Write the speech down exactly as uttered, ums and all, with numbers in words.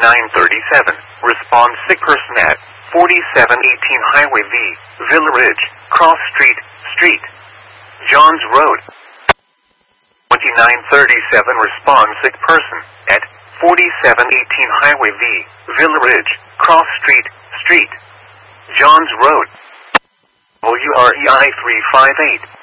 twenty-nine thirty-seven, respond sick person at forty-seven eighteen Highway V, Villa Ridge, Cross Street, Street, Johns Road. twenty-nine thirty-seven, respond sick person at forty-seven eighteen Highway V, Villa Ridge, Cross Street, Street, Johns Road. W R E I three five eight.